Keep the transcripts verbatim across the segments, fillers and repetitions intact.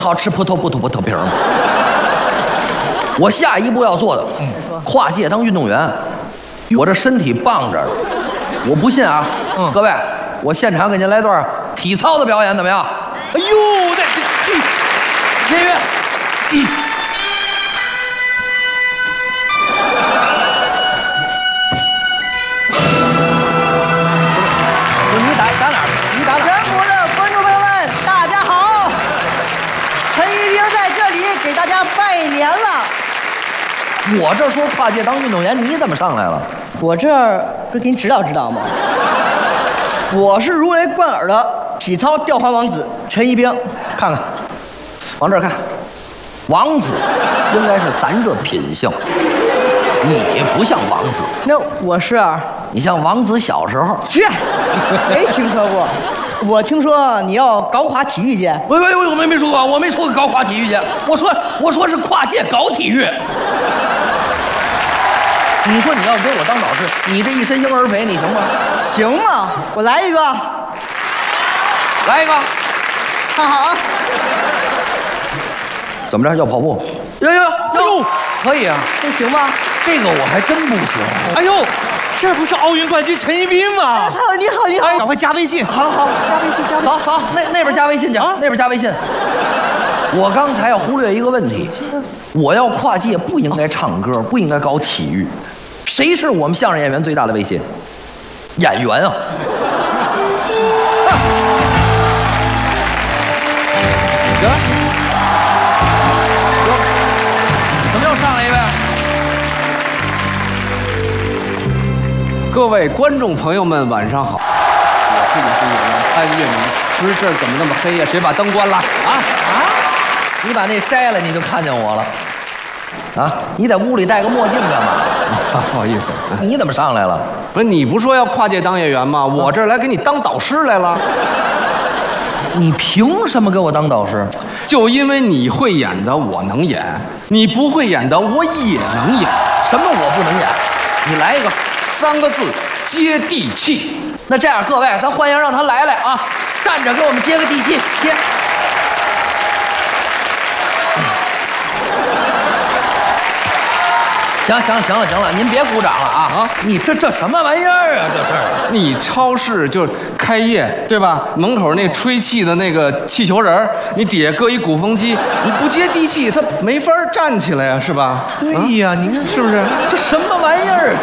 好吃扑通扑通扑通皮吗？我下一步要做的，跨界当运动员，我这身体棒着呢，我不信啊！嗯、各位，我现场给您来段体操的表演，怎么样？ 哎呦，这这， 音乐，嗯。你打打哪儿？你打哪儿？ 全国的观众朋友们，大家好！陈一冰在这里给大家拜年了。 我这说跨界当运动员，你怎么上来了？ 我这儿不是给你指导指导吗？我是如雷贯耳的体操吊环王子陈一冰。 看看，往这儿看，王子应该是咱这品相，你不像王子。 那我是啊， 你像王子小时候。 去，没听说过。我听说你要搞垮体育界。 喂喂喂，我没没说过，我没说过搞垮体育界，我说我说是跨界搞体育。你说你要给我当导师，你这一身婴儿肥，你行吗？ 行吗？我来一个， 来一个， 看好啊！ 怎么着？要跑步？ 呀呀哟， 可以啊， 这行吗？ 这个我还真不行。 哎呦，这不是奥运冠军陈一冰吗？ 哎操，你好，你好！ 哎，赶快加微信。 好好， 加微信，加微信。 走走，那那边加微信去，啊、那边加微信。我刚才要忽略一个问题，我要跨界不应该唱歌，不应该搞体育。谁是我们相声演员最大的威胁？演员啊！行，怎么又上来一位？ 各位观众朋友们，晚上好！我是你是演员潘粤明。不是这儿怎么那么黑呀、啊？谁把灯关了？啊啊！ 你把那摘了，你就看见我了。啊！你在屋里戴个墨镜干嘛？ 啊、不好意思， 你怎么上来了？ 不是你不说要跨界当演员吗？我这儿来给你当导师来了。 你凭什么给我当导师？ 就因为你会演的我能演，你不会演的我也能演。 什么我不能演？你来一个， 三个字，接地气。 那这样，各位，咱欢迎让他来来啊！站着给我们接个地气，接。行行行了行了，您别鼓掌了啊！啊，你这这什么玩意儿啊？这是你超市就是开业对吧？门口那吹气的那个气球人，你底下搁一鼓风机，你不接地气，他没法站起来呀，是吧？ 对呀，啊、您看是不是？ 这什么玩意儿？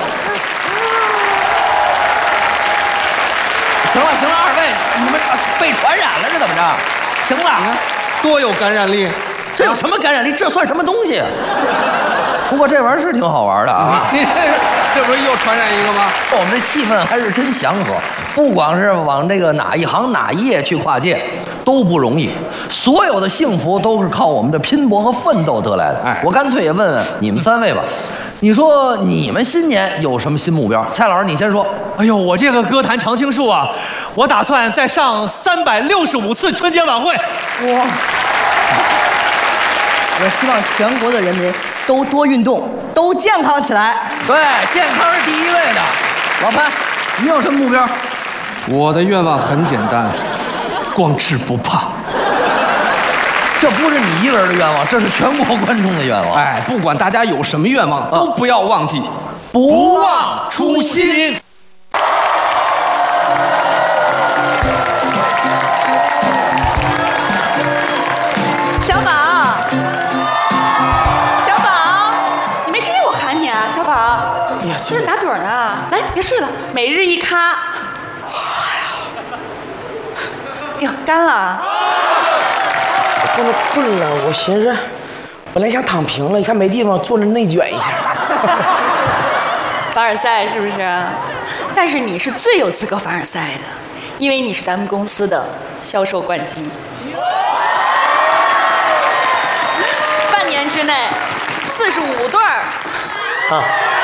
行了行了，二位，你们被传染了是怎么着？行了， 多有感染力！ 这有什么感染力？这算什么东西？不过这玩意儿是挺好玩的啊！ 这不是又传染一个吗？ 我们这气氛还是真祥和，不光是往这个哪一行哪一业去跨界，都不容易。所有的幸福都是靠我们的拼搏和奋斗得来的。哎，我干脆也问问你们三位吧，你说你们新年有什么新目标？蔡老师，你先说。 哎呦，我这个歌坛常青树啊，我打算再上三百六十五次春节晚会。 哇！我希望全国的人民都多运动，都健康起来。 对，健康是第一位的。老潘，你有什么目标？ 我的愿望很简单，光吃不胖。 这不是你一个人的愿望，这是全国观众的愿望。 哎，不管大家有什么愿望，都不要忘记， 不忘初心。 小宝，小宝，你没听见我喊你啊？小宝，哎呀，这是打盹呢。来，别睡了，每日一咖。哎呦，干了。 困了困了，我寻思，本来想躺平了，一看没地方坐着内卷一下。 凡尔赛是不是？但是你是最有资格凡尔赛的，因为你是咱们公司的销售冠军。半年之内，四十五对儿。 啊！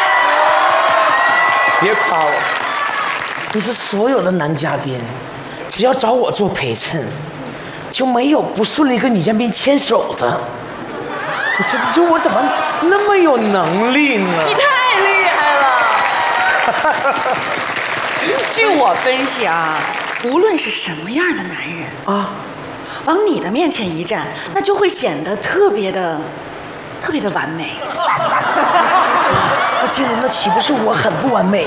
别夸我，你是所有的男嘉宾，只要找我做陪衬，就没有不顺利跟女嘉宾牵手的。你说，就我怎么那么有能力呢？ 你太厉害了！据我分析啊，无论是什么样的男人啊， 往你的面前一站，那就会显得特别的、特别的完美。 那经理，那岂不是我很不完美？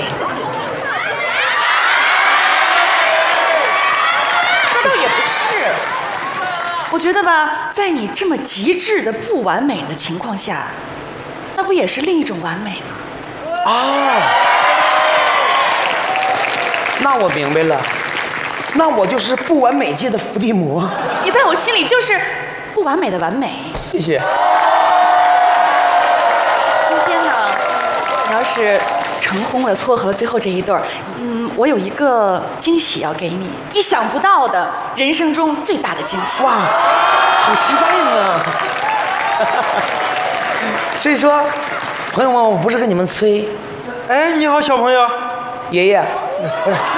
那倒也不是，我觉得吧，在你这么极致的不完美的情况下，那不也是另一种完美吗？ 哦，那我明白了，那我就是不完美界的伏地魔。 你在我心里就是不完美的完美。 谢谢。 今天呢，你要是成功的撮合了最后这一对儿，嗯，我有一个惊喜要给你，意想不到的人生中最大的惊喜。 哇，好期待呢！所以说，朋友们，我不是跟你们吹。 哎，你好，小朋友。 爷爷。